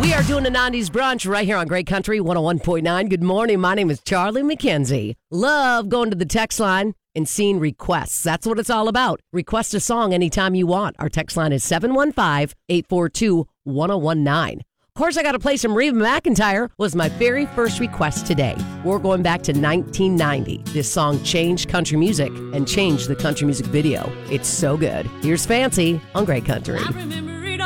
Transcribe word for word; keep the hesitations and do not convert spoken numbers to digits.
We are doing a nineties brunch right here on Great Country one oh one point nine. Good morning. My name is Charlie McKenzie. Love going to the text line and seeing requests. That's what it's all about. Request a song anytime you want. Our text line is seven one five, eight four two, one oh one nine. Of course, I got to play some Reba McEntire. Was my very first request today. We're going back to nineteen ninety. This song changed country music and changed the country music video. It's so good. Here's Fancy on Great Country. I remember